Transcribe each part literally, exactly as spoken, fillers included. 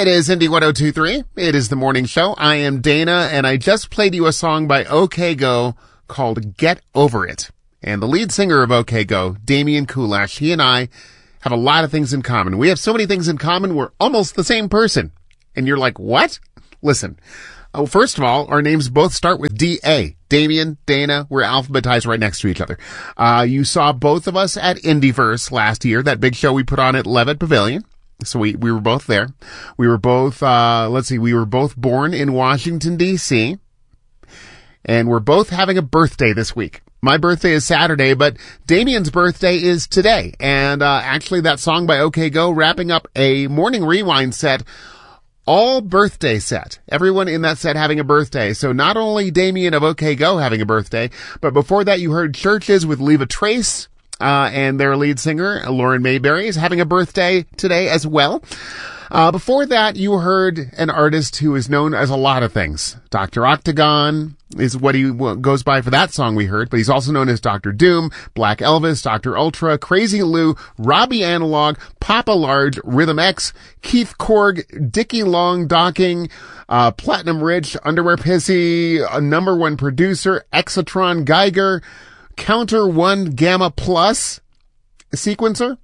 It is Indie one oh two point three. It is the morning show. I am Dana, and I just played you a song by OK Go called Get Over It. And the lead singer of OK Go, Damian Kulash, he and I have a lot of things in common. We have so many things in common, we're almost the same person. And you're like, what? Listen. Oh, first of all, our names both start with D A. Damian, Dana, we're alphabetized right next to each other. Uh, you saw both of us at Indieverse last year, that big show we put on at Levitt Pavilion. So we, we were both there. We were both, uh, let's see, we were both born in Washington, D C And we're both having a birthday this week. My birthday is Saturday, but Damian's birthday is today. And, uh, actually that song by OK Go wrapping up a morning rewind set, all birthday set. Everyone in that set having a birthday. So not only Damian of OK Go having a birthday, but before that you heard Churches with Leave a Trace. Uh, and their lead singer, Lauren Mayberry, is having a birthday today as well. Uh, before that, you heard an artist who is known as a lot of things. Doctor Octagon is what he goes by for that song we heard, but he's also known as Doctor Doom, Black Elvis, Doctor Ultra, Crazy Lou, Robbie Analog, Papa Large, Rhythm X, Keith Korg, Dickie Long Docking, uh, Platinum Rich, Underwear Pissy, a number one producer, Exotron Geiger, Counter One Gamma Plus sequencer.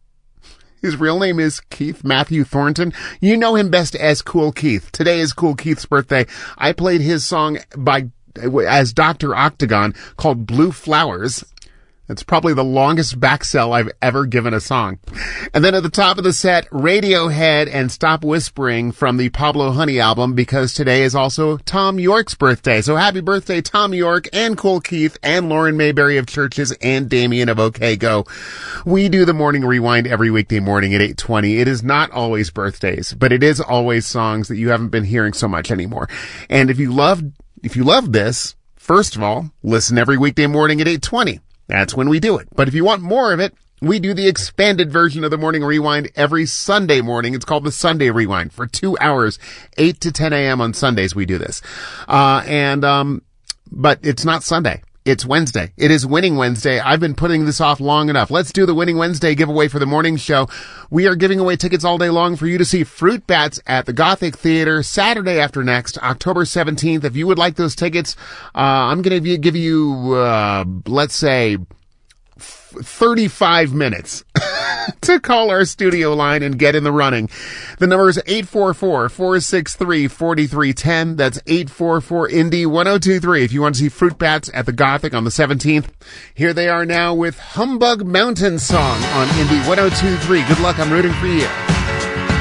His real name is Keith Matthew Thornton. You know him best as Cool Keith. Today is Cool Keith's birthday. I played his song by as Doctor Octagon called Blue Flowers. It's probably the longest back sell I've ever given a song. And then at the top of the set, Radiohead and Stop Whispering from the Pablo Honey album, because today is also Tom York's birthday. So happy birthday, Tom York and Cool Keith and Lauren Mayberry of Churches and Damian of OK Go. We do the morning rewind every weekday morning at eight twenty. It is not always birthdays, but it is always songs that you haven't been hearing so much anymore. And if you love, if you love this, first of all, listen every weekday morning at eight twenty. That's when we do it. But if you want more of it, we do the expanded version of the morning rewind every Sunday morning. It's called the Sunday Rewind for two hours, eight to ten a.m. on Sundays we do this. Uh, and, um, but it's not Sunday. It's Wednesday. It is Winning Wednesday. I've been putting this off long enough. Let's do the Winning Wednesday giveaway for the morning show. We are giving away tickets all day long for you to see Fruit Bats at the Gothic Theater Saturday after next, October seventeenth. If you would like those tickets, uh, I'm going to give you, uh, let's say, thirty-five minutes to call our studio line and get in the running. The number is eight four four, four six three, four three one zero. That's eight four four, Indie one oh two point three. If you want to see Fruit Bats at the Gothic on the seventeenth, here they are now with Humbug Mountain Song on Indie one oh two point three. Good luck. I'm rooting for you.